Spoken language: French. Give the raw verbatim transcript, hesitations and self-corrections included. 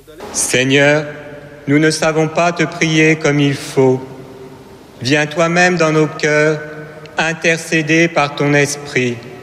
Seigneur, nous ne savons pas te prier comme il faut. Viens toi-même dans nos cœurs, intercéder par ton esprit.